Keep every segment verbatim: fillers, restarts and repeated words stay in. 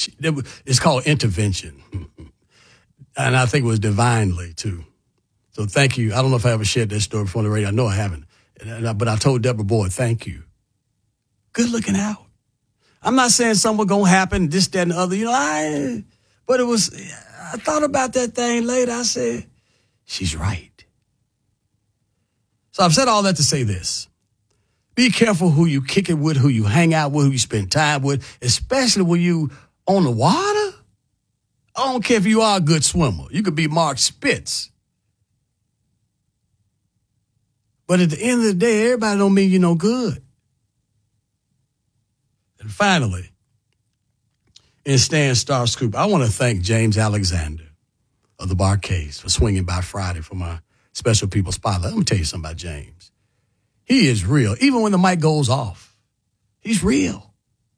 she, it was, it's called intervention. And I think it was divinely, too. So thank you. I don't know if I ever shared that story before on the radio. I know I haven't. And I, but I told Deborah Boyd, thank you. Good looking out. I'm not saying something going to happen, this, that, and the other. You know, I, but it was, I thought about that thing later. I said, she's right. So I've said all that to say this. Be careful who you kick it with, who you hang out with, who you spend time with, especially when you on the water. I don't care if you are a good swimmer. You could be Mark Spitz. But at the end of the day, everybody don't mean you're no good. And finally, in Stan Star Scoop, I want to thank James Alexander of the Bar-Kays for swinging by Friday for my Special People Spotlight. Let me tell you something about James. He is real. Even when the mic goes off, he's real.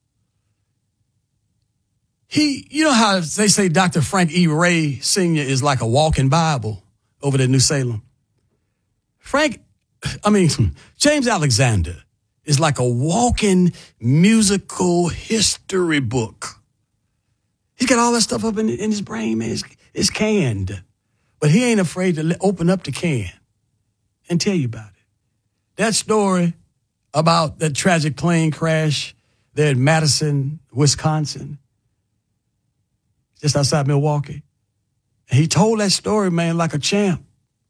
He, you know how they say Doctor Frank E. Ray Senior is like a walking Bible over there in New Salem? Frank, I mean, James Alexander is like a walking musical history book. He's got all that stuff up in, in his brain, man. It's, it's canned. But he ain't afraid to open up the can and tell you about it. That story about that tragic plane crash there in Madison, Wisconsin, just outside Milwaukee. And he told that story, man, like a champ.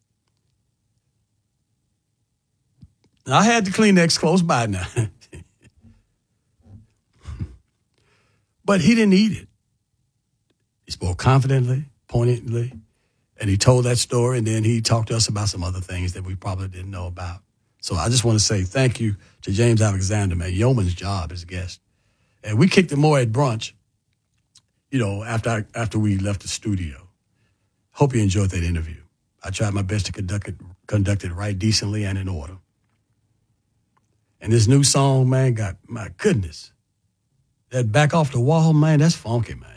Now, I had the Kleenex close by now. But he didn't eat it. He spoke confidently, poignantly, and he told that story, and then he talked to us about some other things that we probably didn't know about. So I just want to say thank you to James Alexander, man. Yeoman's job as a guest. And we kicked it more at brunch, you know, after I, after we left the studio. Hope you enjoyed that interview. I tried my best to conduct it, conduct it right, decently, and in order. And this new song, man, got, my goodness, that Back Off the Wall, man, that's funky, man.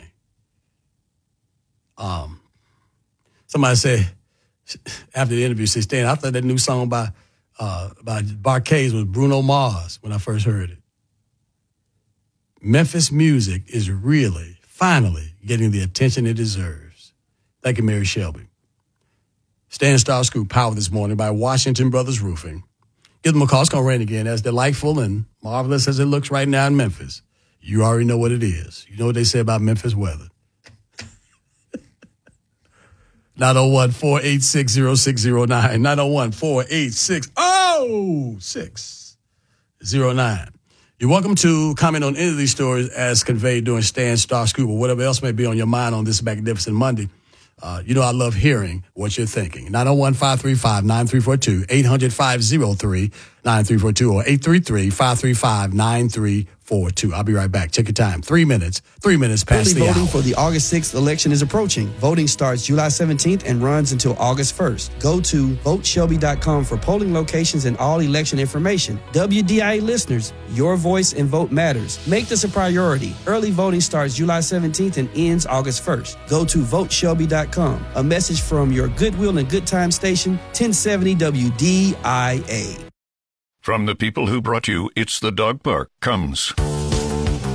Um, somebody said, after the interview, said, Stan, I thought that new song by, uh, by Bar-Kays was Bruno Mars when I first heard it. Memphis music is really, finally, getting the attention it deserves. Thank you, Mary Shelby. Stan Star Scoop powered this morning by Washington Brothers Roofing. Give them a call. It's going to rain again. As delightful and marvelous as it looks right now in Memphis, you already know what it is. You know what they say about Memphis weather. nine oh one, four eight six, oh six oh nine. nine oh one, four eight six, oh six oh nine. You're welcome to comment on any of these stories as conveyed during Stan Star Scoop or whatever else may be on your mind on this magnificent Monday. Uh, you know I love hearing what you're thinking. nine oh one, five three five, nine three four two, eight hundred, five oh three, nine three four two, or eight three three, five three five, nine three four two. I'll be right back. Take your time. Three minutes. Three minutes past the hour. Early voting for the August sixth election is approaching. Voting starts July seventeenth and runs until August first. Go to vote shelby dot com for polling locations and all election information. W D I A listeners, your voice and vote matters. Make this a priority. Early voting starts July seventeenth and ends August first. Go to vote shelby dot com. A message from your Goodwill and Good Time station, ten seventy W D I A. From the people who brought you It's the Dog Park comes